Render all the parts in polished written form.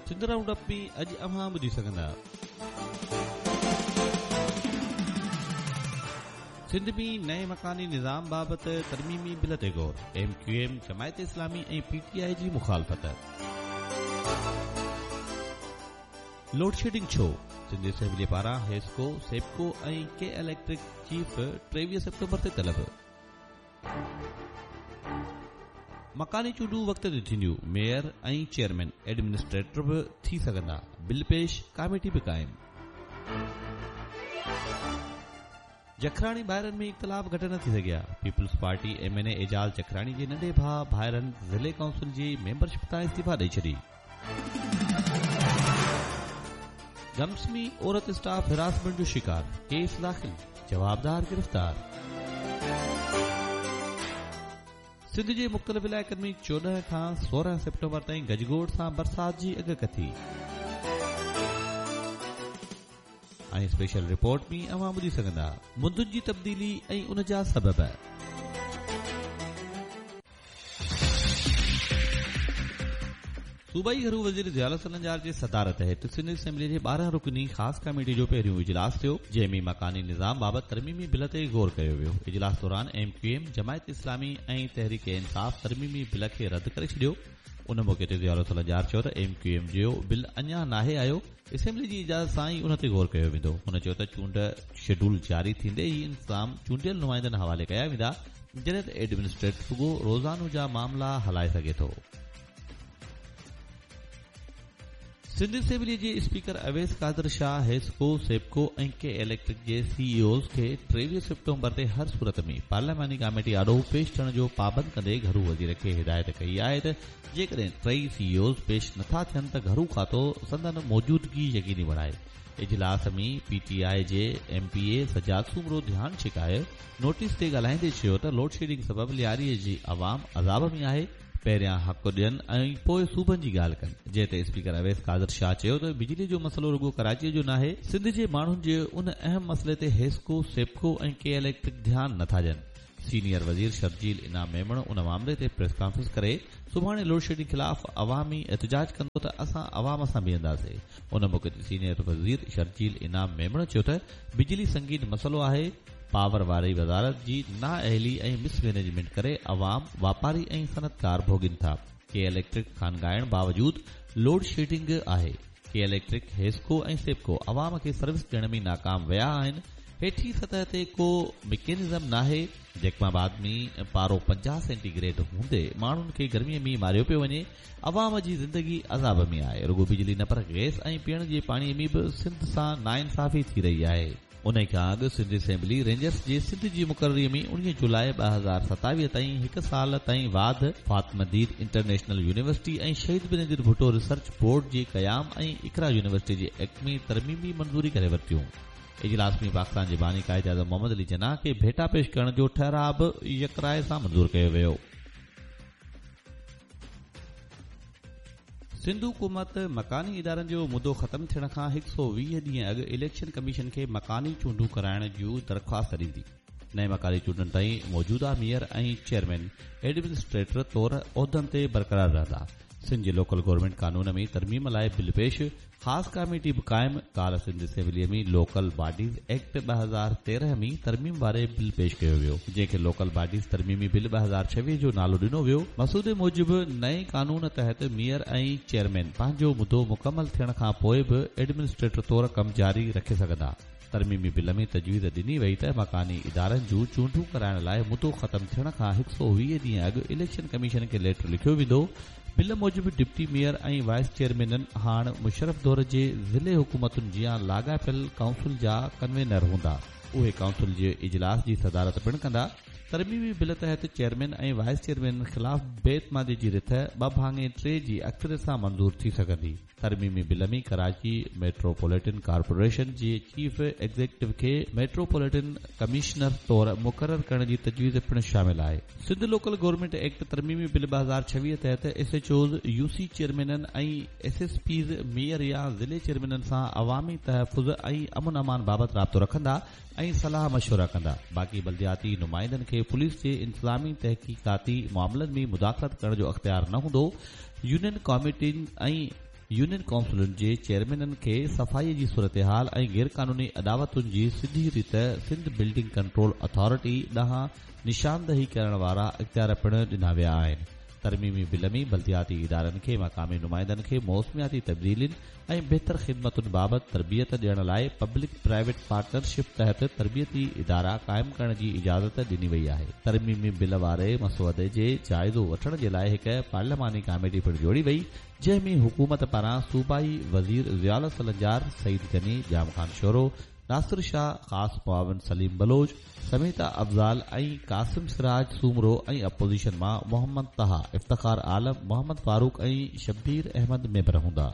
Sindh round up में अॼु अव्हां ॿुधी सघंदा। सिंध में नए मकानी निज़ाम बाबति तरमीमी बिल ते गौर, MQM जमायत इस्लामी ऐं PTI जी मुखालफ़त। लोड शेडिंग छो, सिंध असेंबली पारां हेस्को, सेप्को ऐं के इलेक्ट्रिक चीफ 23 सेप्टेम्बर ते तलब। मकानी चूंडूं वक़्त ते थींदियूं, मेयर ऐं चेयरमैन एडमिनिस्ट्रेटर बि थी सघंदा, बिल पेश, कमेटी बि क़ाइम। जखराणी ॿाहिरनि में इख़्तिलाफ़ घटि न थी सघिया, peoples party MNA Ejaz Jakhrani जे नंढे भाउ ॿाहिरनि ज़िले काउंसिल जी मेंबरशिप तां इस्तीफ़ा ॾेई छॾी। गम्स में औरत स्टाफ हिरासमेंट जो शिकार, केस दाख़िल, जवाबदार गिरफ़्तार। सिंध जे मुख़्तलिफ़ इलाइक़नि में 14 खां 16 सेप्टेम्बर ताईं गजगोड़ सां बरसात जी अॻकथी। ऐं स्पेशल रिपोर्ट में अव्हां ॿुधी सघंदा मुंदुनि जी तब्दीली ऐं उन जा सबब। सूबाई घरू वज़ीर ज़ियाउल सलंजार जे सदारत हेठि सिंध असेंबली जे 12 रुकनी ख़ासि कमेटी जो पहिरियों इजलास थियो, जंहिं में मकानी निज़ाम बाबति तरमीमी बिल ते गौर कयो वियो। इजलास दौरान MQM जमायत इस्लामी ऐं तहरीक इंसाफ़ तरमीमी बिल खे रद्द करे छॾियो। उन मौक़े ते ज़ियाउल सलंजार चयो त MQM जो बिल अञा नाहे आयो, असेंबली जी इजाज़त सां ई उन ते गौर कयो वेंदो। हुन चयो त चूंड शेड्यूल जारी थींदे ई इंतज़ाम चूंडियल नुमाइंदनि हवाले कया वेंदा, जॾहिं त एडमिनिस्ट्रेटर रुॻो रोज़ानो जा मामला हलाए सघे थो। सिंध असेंबली जे स्पीकर अवैस कादर शाह हेस्को, सेप्को ऐं के इलेक्ट्रिक जे CEOs खे 23 सेप्टेम्बर ते हर सूरत में पार्लियामानी कमेटी आॾो पेश थियण जो पाबंद कंदे घरू वज़ीर खे हिदायत कई आहे त जेकॾहिं 3 CEOs पेश नथा थियनि त घरू खातो संदन मौजूदगी यकीनी बणाए। इजलास में PTI जे MPA सजाद सूमरो ध्यान छिकाए नोटिस ते ॻाल्हाईंदे चयो त लोड शेडिंग सबबि लियारीअ जी अवाम अज़ाब में आहे, पहिरियां हक़ ॾियनि ऐं पोइ सूबनि जी ॻाल्हि कनि। जंहिं ते स्पीकर अवैस कादर शाह चयो त बिजली जो मसलो रुॻो कराचीअ जो नाहे, सिंध जे माण्हुनि जे उन अहम मसइले ते हेस्को, सेप्को ऐं के इलेक्ट्रिक ध्यान नथा ॾियनि। सीनियर वज़ीर शर्जील इनाम मेमण उन मामले ते प्रेस कॉन्फ्रेंस करे सुभाणे लोड शेडिंग ख़िलाफ़ अवामी एहतजाज कंदो त असां अवाम सां बीहंदासीं। उन मौक़े ते सीनियर वज़ीर शर्जील इनाम मेमण चयो त बिजली संगीन मसलो आहे, पावर वारी वज़ारत जी नाअहली ऐं मिसमैनेजमेंट करे अवाम, वापारी ऐं सनतकार भोगिन था। के इलेक्ट्रिक खानगाइण बावजूद लोड शेडिंग आहे। के इलेक्ट्रिक, हेस्को ऐं सेप्को अवाम खे सर्विस ॾियण में नाकाम विया आहिनि। हेठी सतह ते को मैकेनिज़म नाहे। जैकमाबाद में पारो 50 सेंटीग्रेड हूंदे माण्हुनि खे गर्मीअ में मारियो पियो वञे। अवाम जी ज़िंदगी अज़ाब में आहे। रुॻो बिजली न पर गैस ऐं पीअण जे पाणीअ में बि सिंध सां नाइंसाफ़ी थी रही आहे। उन खां अॻु सिंध असेंबली रेंजर्स जे सिंध जी मुक़ररीअ में 19 जुलाई 2027 ताईं 1 साल ताईं वाध फातिमदीद इंटरनेशनल यूनिवर्सिटी ऐं शहीद बेनज़ीर भुट्टो रिसर्च बोर्ड जे क़याम ऐं इकरा यूनिवर्सिटी जे एक्ट में तरमीमी मंज़ूरी करे वरितियूं। इजलास में पाकिस्तान जे बानी कायदे आज़म मोहम्मद अली जना खे भेटा पेश करण जो ठहराव यकराए सां मंज़ूर कयो वियो। सिंध हुकूमत मकानी इदारनि जो मुदो ख़त्म थियण खां 120 ॾींहं अॻु इलेक्शन कमीशन खे मकानी चूंडूं कराइण जूं दरख़्वास्त ॾींदी। नए मकानी चूंडनि ताईं मौजूदा मेयर ऐं चेयरमैन एडमिनिस्ट्रेटर तौर उहिदनि ते बरक़रार रहंदा। सिंध जे लोकल गवर्नमेंट कानून में तरमीम लाइ बिल पेश, ख़ासि कमेटी बि क़ाइम। काल्ह सिंध असेंबलीअ में लोकल बॉडीज़ एक्ट 2013 में तरमीम वारे बिल पेश कयो वियो, जंहिंखे लोकल बॉडीज़ तरमीमी बिल 2026 जो नालो ॾिनो वियो। मसूदे मूजिबि नए कानून तहत मेयर ऐं चेयरमैन पंहिंजो मुदो मुकमल थियण खां पोइ बि एडमिनिस्ट्रेटर तौर कमु जारी रखे सघंदा। तरमीमी बिल में तजवीज़ ॾिनी वई त मकानी इदारनि जूं चूंडूं कराइण लाइ मुदो ख़त्म थियण खां 120 ॾींहं अॻु इलेक्शन कमीशन खे लेटर लिखियो वेंदो। बिल मूजिबि डिप्टी मेयर ऐं वाइस चेयरमैननि हाणे मुशरफ दौर जे ज़िले हुकूमतुनि जियां लाॻापियल काउंसिल जा कन्वेनर हूंदा। उहे काउंसिल जे इजलास जी सदारत पिणु कंदा। तरमीमी बिल तहत चेयरमैन ऐं वाइस चेयरमैन ख़िलाफ़ बेतमादी जी रिथ 2/3 जी अक्सरियत सां मंज़ूर थी सघंदी। तरमीमी बिल में कराची मेट्रोपॉलिटन कॉर्पोरेशन जे चीफ एग्ज़ीक्यूटिव खे मेट्रोपॉलिटन कमिश्नर तौर मुक़रर करण जी तजवीज़ पिणु शामिल आहे। Sindh local government act तरमीमी bill 2026 तहत SHOs, UC चेयरमैननि ऐं SSPs मेयर या ज़िले चेयरमैननि सां अवामी तहफ़ुज़ ऐं अमन अमान बाबति राब्तो रखंदा ऐं सलाह मशवरा कंदा। बाक़ी बल्दियाती नुमाइंदनि खे पुलिस जे इंतज़ामी तहक़ीक़ाती मामलनि में मुदाख़लत करण जो अख़्तियार न हूंदो। यूनियन कमिटियुनि ऐं यूनियन काउंसिलुनि जे चेयरमैननि खे सफ़ाईअ जी सूरतहाल ऐं गैर क़ानूनी अदावतुनि जी सिधी रीति सिंध बिल्डिंग कंट्रोल अथॉरिटी ॾांहुं निशानदही करण वारा इख़्तियार पिणु ॾिना विया आहिनि। तरमीमी बिल में बल्दियाती इदारनि खे मक़ामी नुमाइंदनि खे मौसमियाती तब्दीलियुनि ऐं बहितर ख़िदमतुनि बाबति तरबियत ॾियण लाइ पब्लिक प्राइवेट पार्टनरशिप तहत तरबियती इदारा क़ाइमु करण जी इजाज़त ॾिनी वई आहे। तरमीमी बिल वारे मसौदे जे जाइज़ो वठण जे लाइ हिकु पार्लियामानी कमेटी पिणु जोड़ी वई, जंहिं में हुकूमत पारां सूबाई वज़ीर ज़ियाउल सलंजार, सईद गनी, जाम खान शोरो, नासिर शाह, ख़ास मुआविन सलीम बलोच, समीता अफ़ज़ाल ऐं कासिम सिराज सूमरो ऐं अपोज़िशन मां मोहम्मद तहा, इफ्तिखार आलम, मोहम्मद फारूक ऐं शब्बीर अहमद मेंबर हूंदा।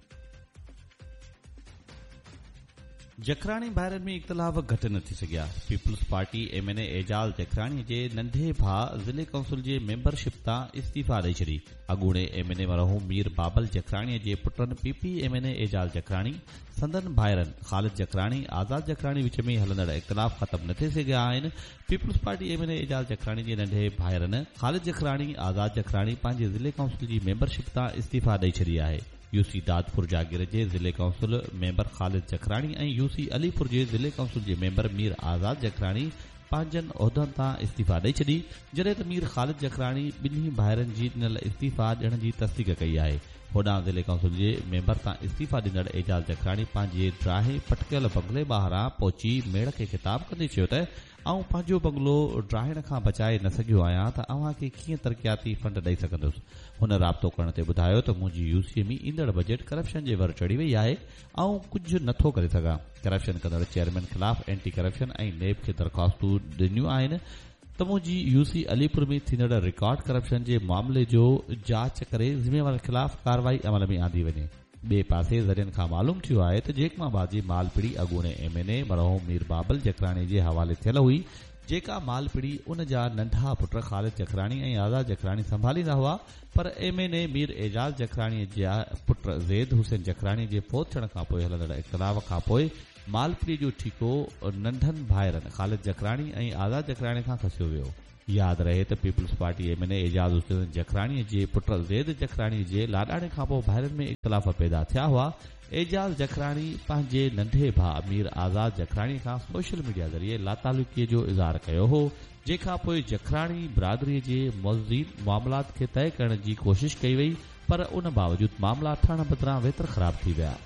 जखराणी भाइरनि में इख़्तिलाफ़ घटि न थी सघिया। पीपल्स पार्टी MNA एजाज़ जखराणी जे नंढे भाउ ज़िले काउंसिल जे मेंबरशिप तां इस्तीफ़ा ॾेई छॾी। अॻूणे MNA मरहूम मीर बाबल जखराणीअ जे पुटनि PP MNA एजाज़ जखराणी, संदन भाइरनि ख़ालिद जखराणी, आज़ाद जखराणी विच में हलंदड़ इख़्तिलाफ़ ख़त्म न थी सघिया आहिनि। पीपल्स पार्टी MNA एजाज़ जखराणी जे नंढे भाइरनि ख़ालिद जखराणी, आज़ाद जखराणी पंहिंजे ज़िले काउंसिल जी मेंबरशिप तां इस्तीफ़ा ॾेई छॾी आहे। UC दादपुर जागीर जे ज़िले काउंसिल मेंबर ख़ालिद जखराणी ऐं UC अलीपुर जे ज़िले काउंसिल जे मेंबर मीर आज़ाद जखराणी पंहिंजनि उहिदनि तां इस्तीफ़ा ॾेई छॾी, जॾहिं त मीर ख़ालिद जखराणी ॿिन्ही भाइरनि जी ॾिनल इस्तीफ़ा ॾियण जी तस्दीक़ कई आहे। होॾां ज़िले काउंसिल जे मेंबर तां इस्तीफ़ा ॾिनल एजाज़ जखराणी पंहिंजे ड्राहे पटकियल बंगले ॿाहिरां पहुची मेड़ खे ख़िताब कंदे चयो त आऊं पंहिंजो बंगलो ड्राहिण खां बचाए न सघियो आहियां त अव्हां खे कीअं तरक़ियाती फंड ॾेई सघंदुसि। हुन राब्तो करण ते ॿुधायो त मुंहिंजी UC में ईंदड़ बजट करप्शन जे वर चढ़ी वई आहे, ऐं कुझु नथो करे सघां। करप्शन कंदड़ चेयरमैन ख़िलाफ़ एंटी करप्शन ऐं नेब खे दरख़्वास्तूं ॾिनियूं आहिनि त मुंहिंजी UC अलीपुर में थींदड़ रिकॉर्ड करप्शन जे मामले जो जांच करे ज़िम्मेवारनि ख़िलाफ़ कार्रवाई अमल में आंदी वञे। ॿिए पासे ज़रियनि खां मालूम थियो आहे त जेकमाबाद जी मालपीड़ी अॻूणे MNA मरहूम मीर बाबल जखराणी जे हवाले थियल हुई, जेका मालपीड़ी उन जा नंढा पुट ख़ालिद जखराणी ऐं आज़ाद जखराणी संभालींदा हुआ, पर MNA मीर एजाज़ जखराणी जा पुट ज़ैद हुसैन जखराणी जे फोत थियण खां पोइ हलंदड़ इख़्तिलाफ़ खां पोइ मालपीड़ी जो ठीको नंढनि भाइरनि ख़ालिद जखराणी ऐं आज़ाद जखराणी खां खसियो वियो। यादि रहे त पीपल्स पार्टी MNA एजाज़ हुसैन जखराणी जे पुट ज़ैद जखराणी जे लाॾाणे खां पोइ भाइरनि में इख़्तिलाफ़ पैदा थिया हुआ। एजाज़ जखराणी पंहिंजे नंढे भाउ मीर आज़ाद जखराणी खां सोशल मीडिया ज़रिए लातालुकीअ जो इज़हार कयो हो, जंहिंखां पोइ जखराणी बिरादरीअ जे मज़ीद मामलात खे तइ करण जी कोशिश कई वई, पर उन बावजूद मामला ठहण बदिरां वेतर ख़राब थी विया।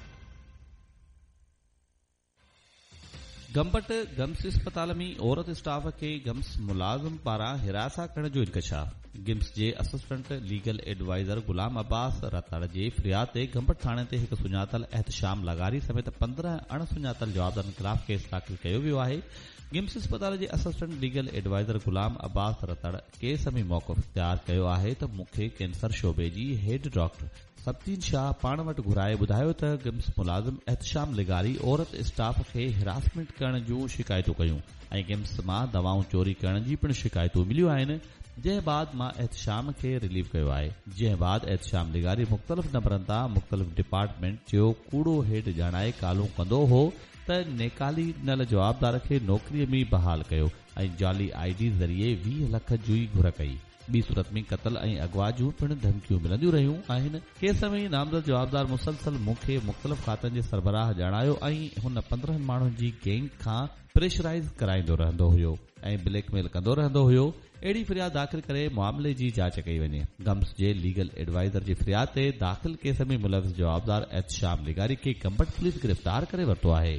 गंबट गम्स अस्पताल में औरत स्टाफ खे गम्स मुलाज़िम पारां हिरासा करण जो इंकशाफ। गिम्स जे असिस्टेंट लीगल एडवाइज़र गुलाम अब्बास रतड़ जे फ़रियाद ते गंबट थाणे ते हिकु सुञातल एहतशाम लगारी समेत 15 अणसुञातल जवाबदारनि ख़िलाफ़ केस दाख़िल कयो वियो आहे। गिम्स अस्पताल जे असिस्टेंट लीगल एडवाइज़र गुलाम अब्बास रतड़ केस में मौक़िफ़ इख्तियार कयो आहे त मूंखे कैंसर शोबे जी हेड डॉक्टर सब्दीन शाह पाण वटि घुराए ॿुधायो त गिम्स मुलाज़िम एहतशाम लिगारी औरत स्टाफ खे हिरासमेंट करण जूं शिकायतूं कयूं ऐं गिम्स मां दवाऊं चोरी करण जी पिणु शिकायतूं मिलियूं आहिनि, जंहिं बाद मां एहतशाम खे रिलीव कयो आहे। जंहिं बाद एहतशाम लिगारी मुख़्तलिफ़ नंबरनि तां मुख़्तलिफ़ डिपार्टमेंट जो कूड़ो हेड ॼाणाए कालूं कंदो हो त नेकाली ॾिनल जवाबदार खे नौकरीअ में बहाल कयो ऐं जाली ID ज़रिए 20 लख जी घुर कई। ॿी सूरत में क़त्ल ऐं अगवा जूं पिणु धमकियूं मिलंदियूं रहियूं आहिनि। केस में नामज़द जवाबदार मुसलसल मूंखे मुख़्तलिफ़ खातनि जे सरबराह ॼाणायो ऐं हुन 15 माण्हुनि जी गैंग खां प्रेशराइज़ कराईंदो रहंदो हुयो ऐं ब्लैकमेल कंदो रहंदो हुयो। अहिड़ी फ़रियाद दाख़िल करे मामले जी जांच कई वञे। गम्स जे लीगल एडवाइज़र जी फ़रियाद ते दाख़िल केस में मुलविस जवाबदार एहतशाम लिगारी खे गंबट पुलिस गिरफ़्तार करे वरितो आहे।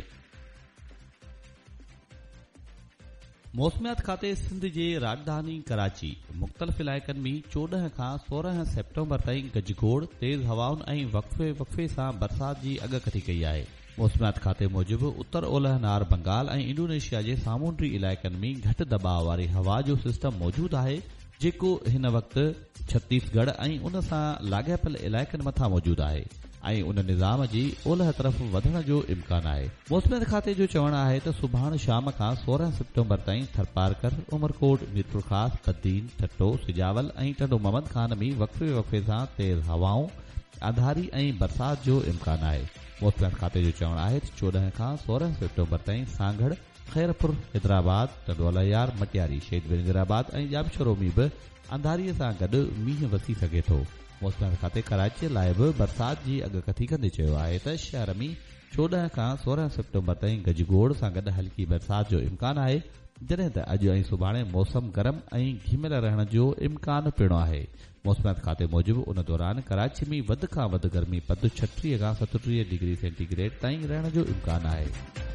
मौसमियात खाते सिंध जे राजधानी कराची मुख़्तलिफ़ इलाइक़नि में 14 खां 16 सेप्टेम्बर ताईं गजगोड़, तेज़ हवाउनि ऐं वक़फ़े वक़फ़े सां बरसात जी अॻकथी कई आहे। मौसमियात खाते मूजिबि उत्तर ओलह नार बंगाल ऐं इंडोनेशिया जे सामूंडी इलाइक़नि में घटि दबाव वारी हवा जो सिस्टम मौजूदु आहे, जेको हिन वक़्तु छत्तीसगढ़ ऐं उन सां लाॻापियल इलाइक़नि मथां मौजूदु आहे ऐं उन निज़ाम जी ओलह तरफ़ वधण जो इम्कान आहे। मौसमियात खाते जो चवणु आहे त सुभाणे शाम खां 16 सेप्टेम्बर ताईं थरपारकर, उमरकोट, मीरपुर ख़ास, कद्दीन, ठट्टो, सिजावल ऐं टंडो मोहम्मद खान में वक़फ़े वक़फ़े सां तेज़ हवाऊं, अंधारी ऐं बरसात जो इम्कान आहे। मौसमियात खाते जो चवणु आहे त 14 खां 16 सेप्टेम्बर ताईं सांगड़, खैरपुर, हैदराबाद, टंडोलायार, मटियारी, शहीद विरंजराबाद ऐं जामशोरो में बि अंधारीअ सां गॾु मींहुं वसी सघे थो। मौसमियात खाते कराची लाइ बि बरसात जी अॻकथी कंदे चयो आहे त शहर में 14 खां 16 सेप्टेम्बर ताईं गजगोड़ सां गॾु हल्की बरसात जो इम्कान आहे, जॾहिं त अॼु ऐं सुभाणे मौसम गरम ऐं घिमियल रहण जो इम्कान पिणु आहे। मौसमियात खाते मूजिबि उन दौरान कराची में वधि खां वधि गर्मी पद 36 खां 37 डिग्री सेंटीग्रेड ताईं रहण जो इम्कान आहे।